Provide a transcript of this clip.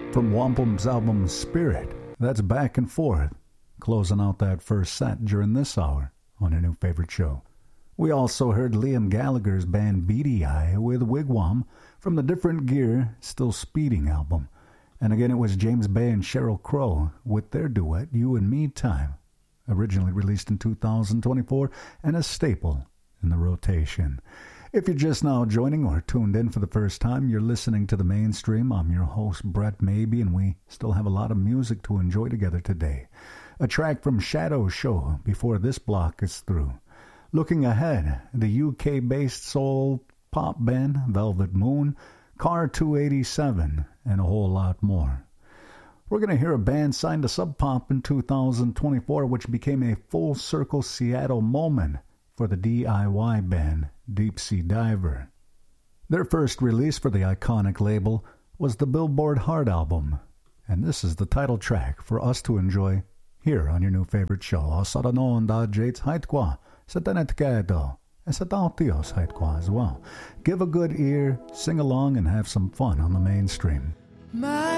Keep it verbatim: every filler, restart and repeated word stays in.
from Wampum's album Spirit. That's Back and Forth, closing out that first set during this hour on your new favorite show. We also heard Liam Gallagher's band Beady Eye with Wigwam from the Different Gear Still Speeding album. And again, it was James Bay and Sheryl Crow with their duet You and Me Time, originally released in two thousand twenty-four and a staple in the rotation. If you're just now joining or tuned in for the first time, you're listening to The Mainstream. I'm your host, Brett Maybe, and we still have a lot of music to enjoy together today. A track from Shadow Show before this block is through. Looking ahead, the U K-based soul pop band Velvet Moon, Car two eighty-seven, and a whole lot more. We're going to hear a band signed to Sub Pop in two thousand twenty-four, which became a full-circle Seattle moment for the D I Y band Deep Sea Diver. Their first release for the iconic label was the Billboard Heart album, and this is the title track for us to enjoy here on your new favorite show. Asada noon da jates haitkwa, sa tanet kedo, and sa tautios haitkwa as well. Give a good ear, sing along, and have some fun on The Mainstream. My